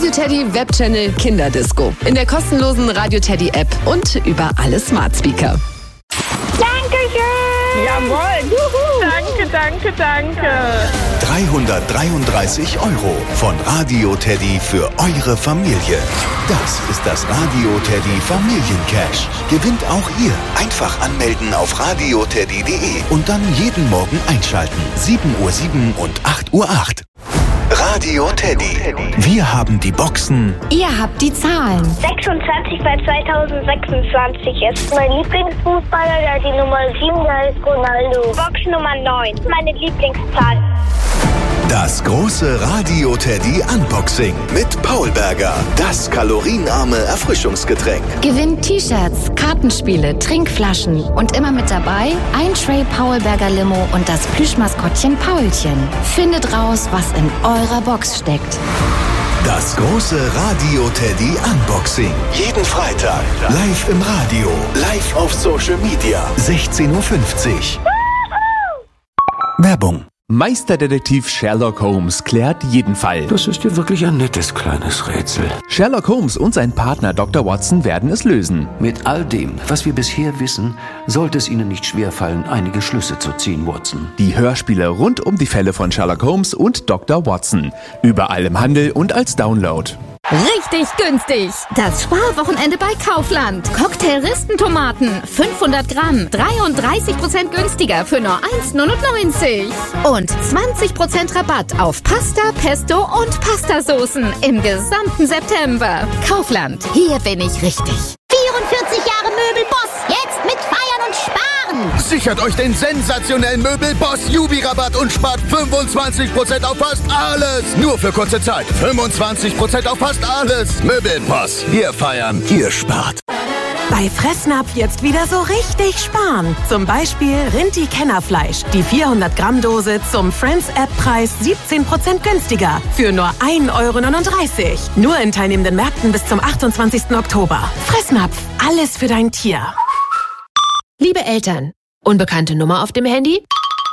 Radio Teddy Webchannel Kinderdisco. In der kostenlosen Radio Teddy App und über alle Smart Speaker. Dankeschön! Jawohl! Juhu. Danke. 333 € von Radio Teddy für eure Familie. Das ist das Radio Teddy Familiencash. Gewinnt auch ihr. Einfach anmelden auf radioteddy.de und dann jeden Morgen einschalten. 7:07 und 8:08. Radio Teddy. Wir haben die Boxen. Ihr habt die Zahlen. 26 bei 2026 ist mein Lieblingsfußballer, der die Nummer 7, der ist Ronaldo. Box Nummer 9, meine Lieblingszahl. Das große Radio Teddy Unboxing mit Paul Berger. Das kalorienarme Erfrischungsgetränk. Gewinnt T-Shirts, Kartenspiele, Trinkflaschen und immer mit dabei ein Tray Paul Berger Limo und das Plüschmaskottchen Paulchen. Findet raus, was in eurer Box steckt. Das große Radio Teddy Unboxing. Jeden Freitag. Live im Radio. Live auf Social Media. 16:50 Uhr. Werbung. Meisterdetektiv Sherlock Holmes klärt jeden Fall. Das ist ja wirklich ein nettes kleines Rätsel. Sherlock Holmes und sein Partner Dr. Watson werden es lösen. Mit all dem, was wir bisher wissen, sollte es Ihnen nicht schwerfallen, einige Schlüsse zu ziehen, Watson. Die Hörspiele rund um die Fälle von Sherlock Holmes und Dr. Watson. Überall im Handel und als Download. Richtig günstig. Das Sparwochenende bei Kaufland. Cocktail-Ristentomaten, 500 Gramm, 33% günstiger für nur 1,99 €. Und 20% Rabatt auf Pasta, Pesto und Pastasoßen im gesamten September. Kaufland, hier bin ich richtig. 44 Jahre Möbelboss, jetzt mit Feiern und Sparen. Sichert euch den sensationellen Möbelboss Jubi-Rabatt und spart 25% auf fast alles. Nur für kurze Zeit. 25% auf fast alles. Möbelboss. Wir feiern, ihr spart. Bei Fressnapf jetzt wieder so richtig sparen. Zum Beispiel Rinti-Kennerfleisch. Die 400-Gramm-Dose zum Friends-App-Preis 17% günstiger. Für nur 1,39 €. Nur in teilnehmenden Märkten bis zum 28. Oktober. Fressnapf. Alles für dein Tier. Liebe Eltern, unbekannte Nummer auf dem Handy?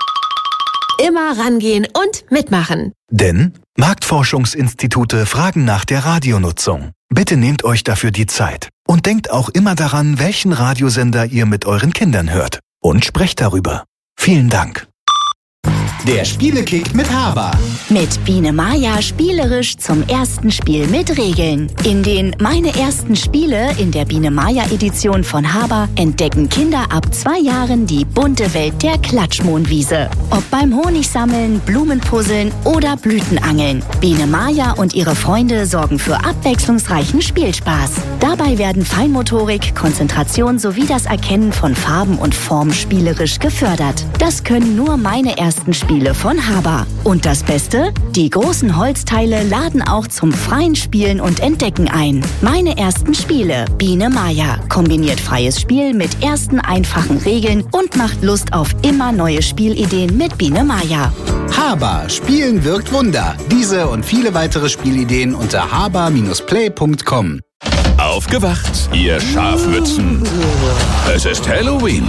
Immer rangehen und mitmachen. Denn Marktforschungsinstitute fragen nach der Radionutzung. Bitte nehmt euch dafür die Zeit. Und denkt auch immer daran, welchen Radiosender ihr mit euren Kindern hört. Und sprecht darüber. Vielen Dank. Der Spielekick mit Haber. Mit Biene Maya spielerisch zum ersten Spiel mit Regeln. In den Meine ersten Spiele in der Biene Maya Edition von Haber entdecken Kinder ab 2 Jahren die bunte Welt der Klatschmohnwiese. Ob beim Honigsammeln, Blumenpuzzeln oder Blütenangeln. Biene Maya und ihre Freunde sorgen für abwechslungsreichen Spielspaß. Dabei werden Feinmotorik, Konzentration sowie das Erkennen von Farben und Formen spielerisch gefördert. Das können nur Meine ersten Spiele von Haber. Und das Beste? Die großen Holzteile laden auch zum freien Spielen und Entdecken ein. Meine ersten Spiele. Biene Maya kombiniert freies Spiel mit ersten einfachen Regeln und macht Lust auf immer neue Spielideen mit Biene Maya. Haber. Spielen wirkt Wunder. Diese und viele weitere Spielideen unter haber-play.com. Aufgewacht, ihr Schafmützen. Es ist Halloween.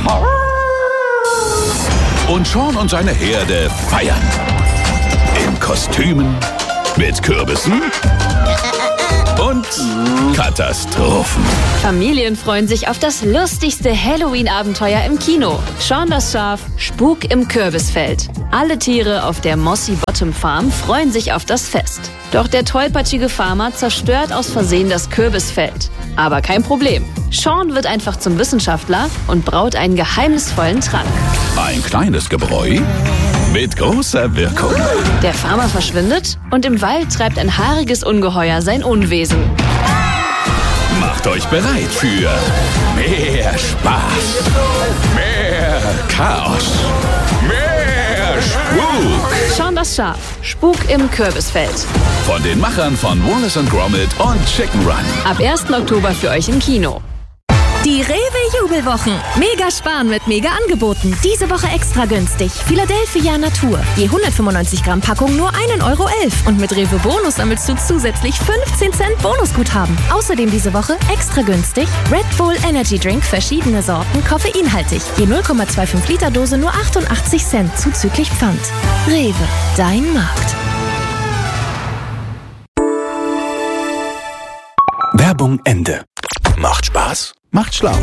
Und Sean und seine Herde feiern. In Kostümen, mit Kürbissen und Katastrophen. Familien freuen sich auf das lustigste Halloween-Abenteuer im Kino. Sean das Schaf, Spuk im Kürbisfeld. Alle Tiere auf der Mossy Bottom Farm freuen sich auf das Fest. Doch der tollpatschige Farmer zerstört aus Versehen das Kürbisfeld. Aber kein Problem. Sean wird einfach zum Wissenschaftler und braut einen geheimnisvollen Trank. Ein kleines Gebräu mit großer Wirkung. Der Farmer verschwindet und im Wald treibt ein haariges Ungeheuer sein Unwesen. Macht euch bereit für mehr Spaß, mehr Chaos, mehr Spuk. Sean das Schaf, Spuk im Kürbisfeld. Von den Machern von Wallace & Gromit und Chicken Run. Ab 1. Oktober für euch im Kino. Die Rewe-Jubelwochen. Mega sparen mit Mega-Angeboten. Diese Woche extra günstig. Philadelphia Natur. Je 195 Gramm Packung nur 1,11 € Und mit Rewe Bonus sammelst du zusätzlich 15 Cent Bonusguthaben. Außerdem diese Woche extra günstig Red Bull Energy Drink, verschiedene Sorten, koffeinhaltig. Je 0,25 Liter Dose nur 88 Cent zuzüglich Pfand. Rewe, dein Markt. Werbung Ende. Macht Spaß? Macht schlau.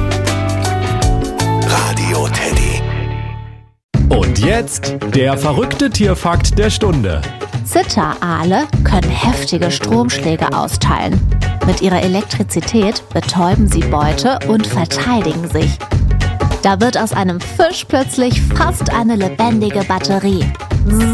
Radio Teddy. Und jetzt der verrückte Tierfakt der Stunde. Zitteraale können heftige Stromschläge austeilen. Mit ihrer Elektrizität betäuben sie Beute und verteidigen sich. Da wird aus einem Fisch plötzlich fast eine lebendige Batterie.